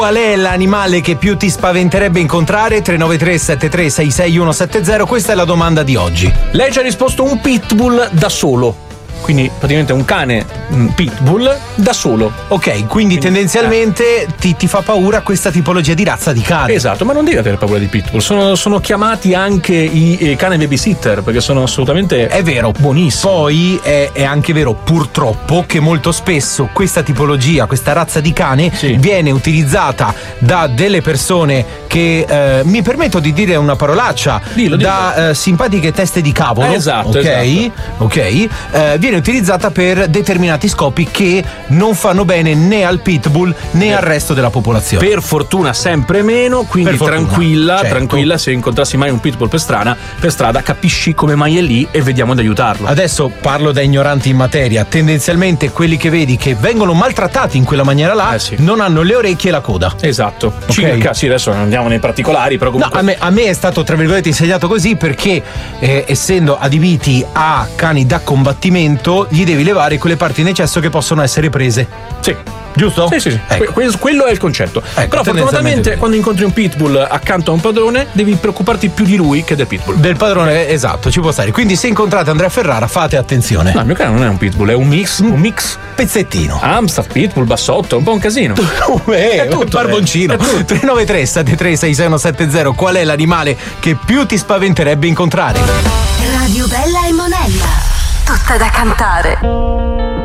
Qual è l'animale che più ti spaventerebbe incontrare? 393 73 66170. Questa è la domanda di oggi. Lei ci ha risposto un pitbull da solo. Quindi praticamente un cane pitbull da solo. Ok, quindi tendenzialmente ti fa paura questa tipologia di razza di cane. Esatto, ma non devi avere paura di pitbull. Sono chiamati anche i cane babysitter, perché sono assolutamente, è vero, buonissimi. Poi è anche vero, purtroppo, che molto spesso questa tipologia, questa razza di cane viene utilizzata da delle persone che mi permetto di dire una parolaccia, Dillo. simpatiche teste di cavolo. Esatto, ok. Viene utilizzata per determinati scopi che non fanno bene né al pitbull né al resto della popolazione. Per fortuna sempre meno, quindi tranquilla, se incontrassi mai un pitbull per strada capisci come mai è lì e vediamo di aiutarlo. Adesso parlo da ignoranti in materia. Tendenzialmente quelli che vedi che vengono maltrattati in quella maniera là non hanno le orecchie e la coda. Esatto. Circa, sì, adesso non andiamo nei particolari, però comunque... No, a me è stato tra virgolette insegnato così perché essendo adibiti a cani da combattimento gli devi levare quelle parti in eccesso che possono essere prese. Sì. Giusto? Sì. Ecco. Quello è il concetto. Però fortunatamente quando incontri un pitbull accanto a un padrone devi preoccuparti più di lui che del pitbull. Del padrone, esatto, ci può stare. Quindi se incontrate Andrea Ferrara fate attenzione. No, il mio cane non è un pitbull, è un mix pezzettino. Amstaff, pitbull, bassotto, un po' un casino. È tutto barboncino. 393 73 66170. Qual è l'animale che più ti spaventerebbe incontrare? Radio Bella e Monella. Tutta da cantare.